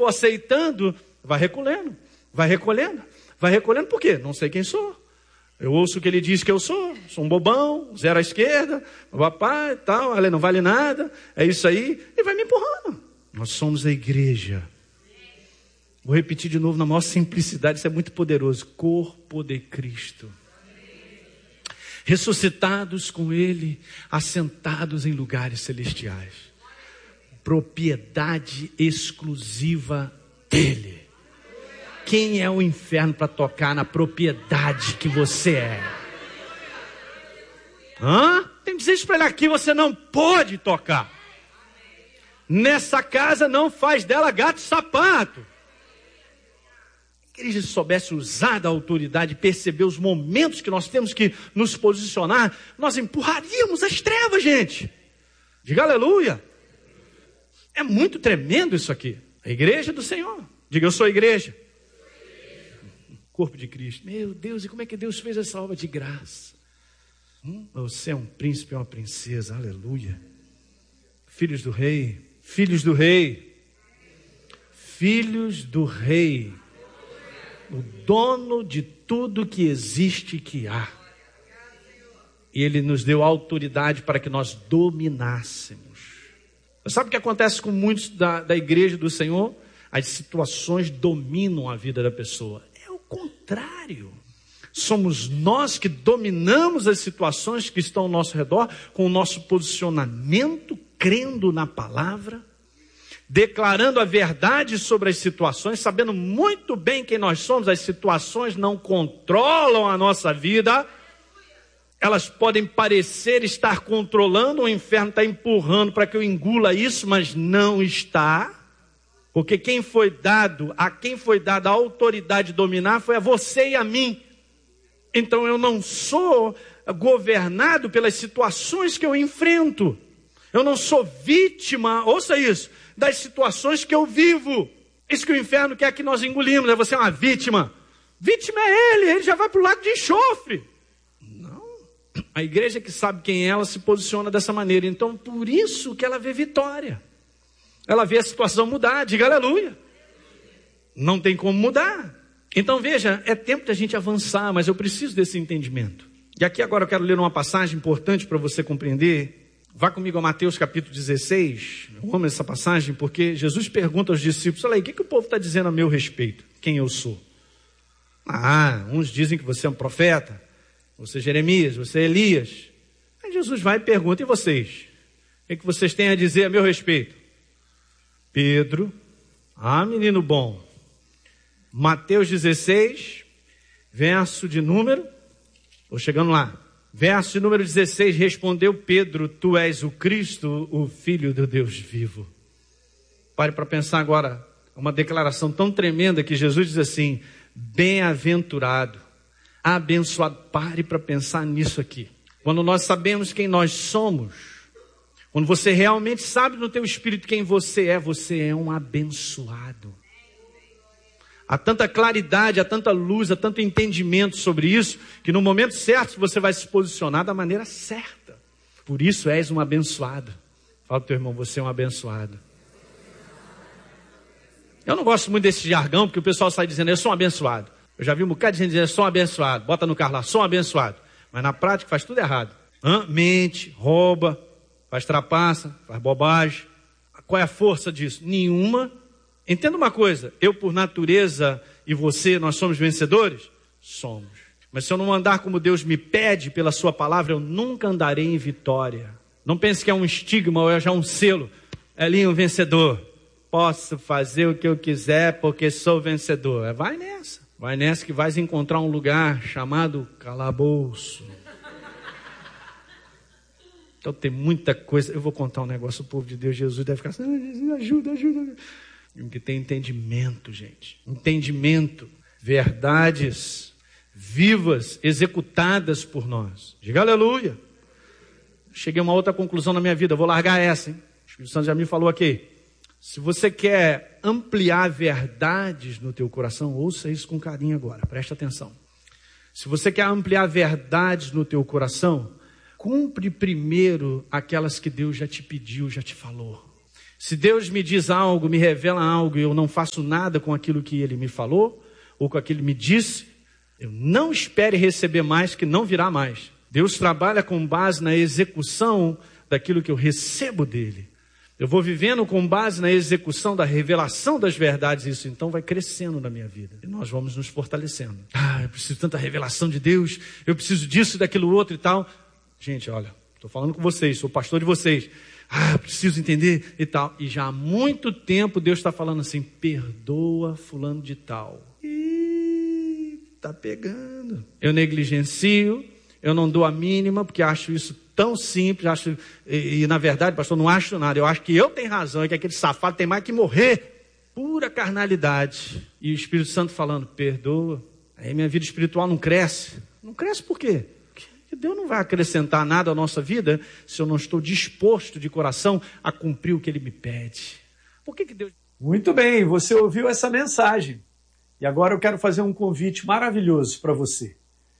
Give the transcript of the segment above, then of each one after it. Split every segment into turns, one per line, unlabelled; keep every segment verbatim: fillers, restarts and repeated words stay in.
for aceitando, vai recolhendo, vai recolhendo, vai recolhendo. Por quê? Não sei quem sou. Eu ouço o que ele diz que eu sou, sou um bobão, zero à esquerda, papai, tal, ele não vale nada, é isso aí, e vai me empurrando. Nós somos a igreja. Vou repetir de novo na maior simplicidade, isso é muito poderoso. Corpo de Cristo. Ressuscitados com Ele, assentados em lugares celestiais. Propriedade exclusiva dEle. Quem é o inferno para tocar na propriedade que você é? Hã? Tem que dizer isso para ele aqui, você não pode tocar. Nessa casa não faz dela gato e sapato. A igreja, se soubesse usar da autoridade, perceber os momentos que nós temos que nos posicionar, nós empurraríamos as trevas, gente. Diga aleluia. É muito tremendo isso aqui. A igreja do Senhor. Diga, eu sou a igreja. Corpo de Cristo. Meu Deus, e como é que Deus fez essa obra de graça? Hum? Você é um príncipe, é uma princesa, aleluia. Filhos do rei, filhos do rei, filhos do rei, o dono de tudo que existe e que há. E Ele nos deu autoridade para que nós dominássemos. Sabe o que acontece com muitos da, da igreja do Senhor? As situações dominam a vida da pessoa. Contrário, somos nós que dominamos as situações que estão ao nosso redor com o nosso posicionamento, crendo na palavra, declarando a verdade sobre as situações, sabendo muito bem quem nós somos. As situações não controlam a nossa vida, elas podem parecer estar controlando, o inferno está empurrando para que eu engula isso, mas não está. Porque quem foi dado, a quem foi dada a autoridade de dominar foi a você e a mim. Então eu não sou governado pelas situações que eu enfrento. Eu não sou vítima, ouça isso, das situações que eu vivo. Isso que o inferno quer que nós engolimos, é você é uma vítima. Vítima é ele, ele já vai para o lago de enxofre. Não, a igreja que sabe quem é ela se posiciona dessa maneira. Então por isso que ela vê vitória. Ela vê a situação mudar, diga aleluia. Não tem como mudar. Então veja, é tempo da gente avançar, mas eu preciso desse entendimento. E aqui agora eu quero ler uma passagem importante para você compreender. Vá comigo a Mateus capítulo dezesseis. Eu amo essa passagem porque Jesus pergunta aos discípulos: olha aí, o que, que o povo está dizendo a meu respeito? Quem eu sou? Ah, uns dizem que você é um profeta, você é Jeremias, você é Elias. Aí Jesus vai e pergunta: e vocês? O que, que vocês têm a dizer a meu respeito? Pedro, ah menino bom, Mateus dezesseis, verso de número, estou chegando lá, verso de número dezesseis, respondeu Pedro: tu és o Cristo, o Filho do Deus vivo. Pare para pensar agora, uma declaração tão tremenda que Jesus diz assim: bem-aventurado, abençoado. Pare para pensar nisso aqui. Quando nós sabemos quem nós somos, quando você realmente sabe no teu espírito quem você é, você é um abençoado. Há tanta claridade, há tanta luz, há tanto entendimento sobre isso, que no momento certo você vai se posicionar da maneira certa. Por isso és um abençoado. Fala para o teu irmão, você é um abençoado. Eu não gosto muito desse jargão, porque o pessoal sai dizendo, eu sou um abençoado. Eu já vi um bocado de gente dizendo, eu sou um abençoado. Bota no carro lá, sou um abençoado. Mas na prática faz tudo errado. Hã? Mente, rouba, faz trapaça, faz bobagem. Qual é a força disso? Nenhuma. Entenda uma coisa, eu por natureza e você, nós somos vencedores? Somos. Mas se eu não andar como Deus me pede pela sua palavra, eu nunca andarei em vitória. Não pense que é um estigma ou é já um selo. Elinho, vencedor. Posso fazer o que eu quiser porque sou vencedor. Vai nessa. Vai nessa que vais encontrar um lugar chamado calabouço. Então tem muita coisa. Eu vou contar um negócio, o povo de Deus, Jesus deve ficar assim, ajuda, ajuda. Porque tem entendimento, gente. Entendimento. Verdades vivas, executadas por nós. Diga aleluia. Cheguei a uma outra conclusão na minha vida. Vou largar essa, hein? O Espírito Santo já me falou aqui. Se você quer ampliar verdades no teu coração, ouça isso com carinho agora. Preste atenção. Se você quer ampliar verdades no teu coração, cumpre primeiro aquelas que Deus já te pediu, já te falou. Se Deus me diz algo, me revela algo e eu não faço nada com aquilo que Ele me falou, ou com aquilo que Ele me disse, eu não espere receber mais, que não virá mais. Deus trabalha com base na execução daquilo que eu recebo dEle. Eu vou vivendo com base na execução da revelação das verdades, isso então vai crescendo na minha vida. E nós vamos nos fortalecendo. Ah, eu preciso de tanta revelação de Deus, eu preciso disso, daquilo outro e tal. Gente, olha, estou falando com vocês, sou pastor de vocês. Ah, eu preciso entender e tal. E já há muito tempo Deus está falando assim, perdoa fulano de tal. Ih, tá pegando. Eu negligencio, eu não dou a mínima, porque acho isso tão simples, acho, e, e na verdade, pastor, não acho nada, eu acho que eu tenho razão, e que aquele safado tem mais que morrer, pura carnalidade, e o Espírito Santo falando, perdoa, aí minha vida espiritual não cresce, não cresce por quê? Porque Deus não vai acrescentar nada à nossa vida, se eu não estou disposto de coração a cumprir o que Ele me pede. Por que que Deus...
Muito bem, você ouviu essa mensagem, e agora eu quero fazer um convite maravilhoso para você,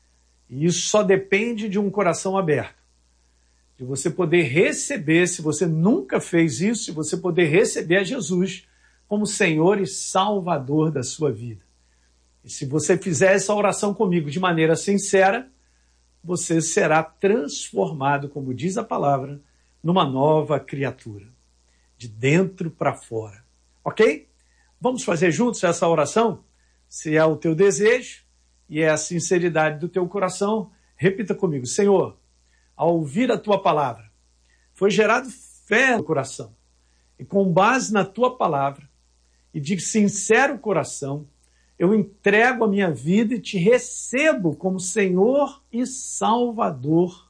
e isso só depende de um coração aberto, de você poder receber, se você nunca fez isso, se você poder receber a Jesus como Senhor e Salvador da sua vida. E se você fizer essa oração comigo de maneira sincera, você será transformado, como diz a palavra, numa nova criatura, de dentro para fora. Ok? Vamos fazer juntos essa oração? Se é o teu desejo e é a sinceridade do teu coração, repita comigo. Senhor, ao ouvir a tua palavra, foi gerado fé no coração. E com base na tua palavra, e de sincero coração, eu entrego a minha vida e te recebo como Senhor e Salvador.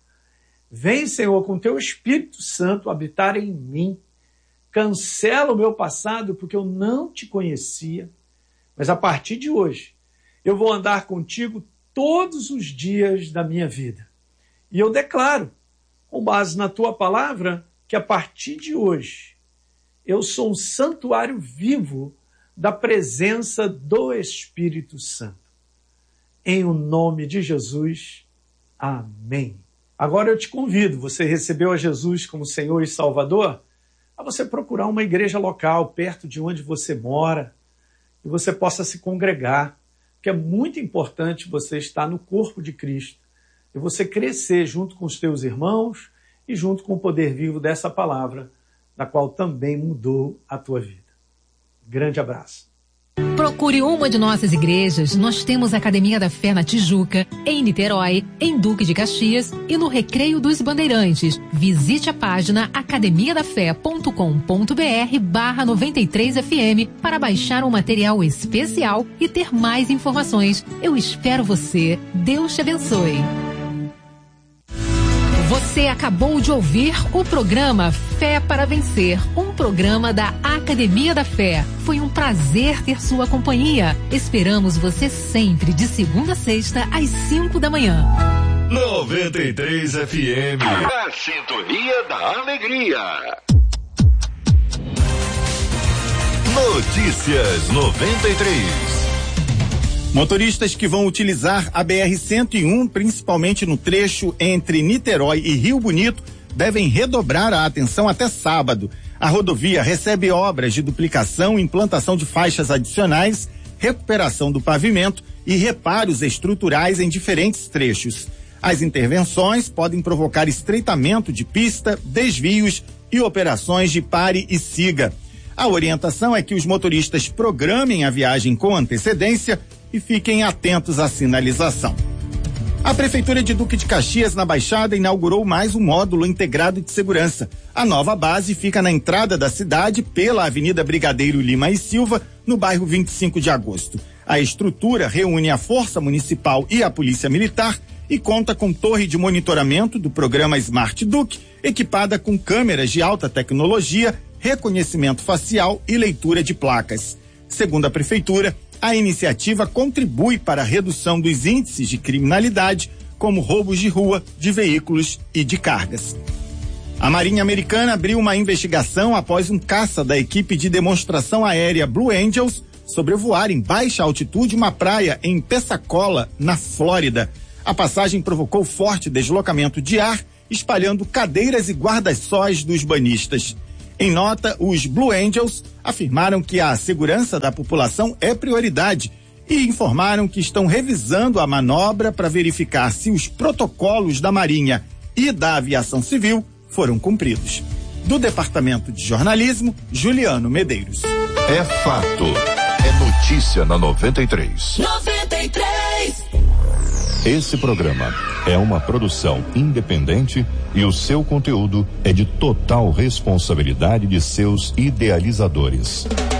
Vem, Senhor, com teu Espírito Santo habitar em mim. Cancela o meu passado, porque eu não te conhecia. Mas a partir de hoje, eu vou andar contigo todos os dias da minha vida. E eu declaro, com base na tua palavra, que a partir de hoje, eu sou um santuário vivo da presença do Espírito Santo. Em o nome de Jesus, amém. Agora eu te convido, você recebeu a Jesus como Senhor e Salvador, a você procurar uma igreja local, perto de onde você mora, e você possa se congregar, porque é muito importante você estar no corpo de Cristo, e você crescer junto com os teus irmãos e junto com o poder vivo dessa palavra, na qual também mudou a tua vida. Grande abraço.
Procure uma de nossas igrejas. Nós temos a Academia da Fé na Tijuca, em Niterói, em Duque de Caxias e no Recreio dos Bandeirantes. Visite a página academia da fé ponto com ponto br barra noventa e três F M para baixar um material especial e ter mais informações. Eu espero você. Deus te abençoe. Você acabou de ouvir o programa Fé para Vencer, um programa da Academia da Fé. Foi um prazer ter sua companhia. Esperamos você sempre, de segunda a sexta, às cinco da manhã.
noventa e três F M. A sintonia da alegria. Notícias noventa e três.
Motoristas que vão utilizar a B R cento e um, principalmente no trecho entre Niterói e Rio Bonito, devem redobrar a atenção até sábado. A rodovia recebe obras de duplicação, implantação de faixas adicionais, recuperação do pavimento e reparos estruturais em diferentes trechos. As intervenções podem provocar estreitamento de pista, desvios e operações de pare e siga. A orientação é que os motoristas programem a viagem com antecedência e fiquem atentos à sinalização. A Prefeitura de Duque de Caxias, na Baixada, inaugurou mais um módulo integrado de segurança. A nova base fica na entrada da cidade, pela Avenida Brigadeiro Lima e Silva, no bairro vinte e cinco de agosto. A estrutura reúne a Força Municipal e a Polícia Militar e conta com torre de monitoramento do programa Smart Duque, equipada com câmeras de alta tecnologia, reconhecimento facial e leitura de placas. Segundo a Prefeitura, a iniciativa contribui para a redução dos índices de criminalidade, como roubos de rua, de veículos e de cargas. A Marinha Americana abriu uma investigação após um caça da equipe de demonstração aérea Blue Angels sobrevoar em baixa altitude uma praia em Pensacola, na Flórida. A passagem provocou forte deslocamento de ar, espalhando cadeiras e guarda-sóis dos banhistas. Em nota, os Blue Angels afirmaram que a segurança da população é prioridade e informaram que estão revisando a manobra para verificar se os protocolos da Marinha e da Aviação Civil foram cumpridos. Do Departamento de Jornalismo, Juliano Medeiros.
É fato. É notícia na noventa e três.
noventa e três.
Esse programa é uma produção independente e o seu conteúdo é de total responsabilidade de seus idealizadores.